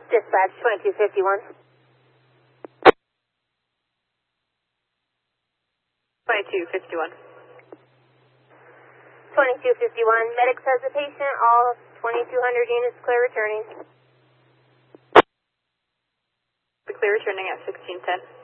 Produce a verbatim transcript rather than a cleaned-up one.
Dispatch twenty-two fifty-one. twenty-two fifty-one. twenty-two fifty-one. Medics has a patient. All twenty-two hundred units clear returning. The clear returning at sixteen ten.